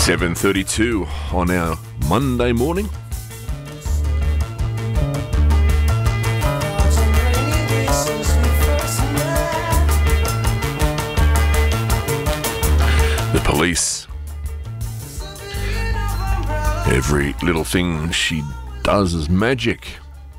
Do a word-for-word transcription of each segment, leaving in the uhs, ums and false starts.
seven thirty-two on our Monday morning. The police. Every little thing she does is magic.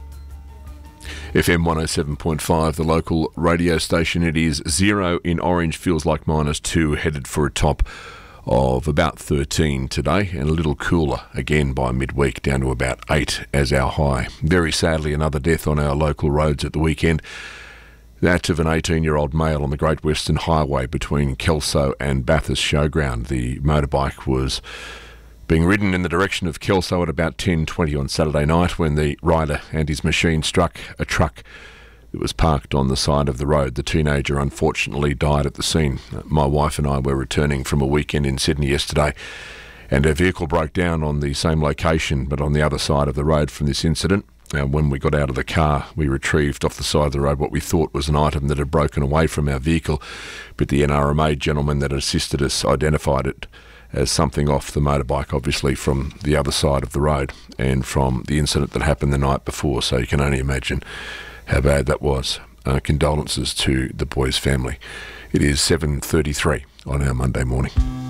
F M one oh seven point five, the local radio station. It is zero in Orange, feels like minus two, headed for a top of about thirteen today, and a little cooler again by midweek, down to about eight as our high. Very sadly, another death on our local roads at the weekend. That of an eighteen-year-old male on the Great Western Highway between Kelso and Bathurst Showground. The motorbike was being ridden in the direction of Kelso at about ten twenty on Saturday night when the rider and his machine struck a truck that was parked on the side of the road. The teenager unfortunately died at the scene. My wife and I were returning from a weekend in Sydney yesterday, and our vehicle broke down on the same location but on the other side of the road from this incident. And when we got out of the car, we retrieved off the side of the road what we thought was an item that had broken away from our vehicle, but the N R M A gentleman that assisted us identified it as something off the motorbike, obviously from the other side of the road and from the incident that happened the night before. So you can only imagine how bad that was. Uh, condolences to the boy's family. It is seven thirty-three on our Monday morning.